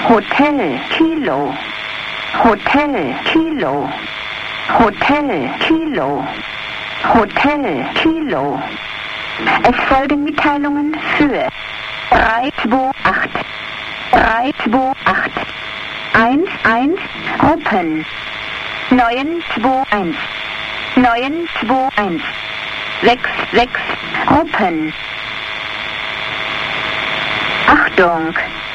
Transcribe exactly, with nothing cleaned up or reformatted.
Hotel Kilo, Hotel Kilo, Hotel Kilo, Hotel Kilo. Es folgen Mitteilungen für drei zwei acht, drei zwei acht, eins eins Open, neun zwei eins, neun zwei eins, sechs sechs Open. Achtung!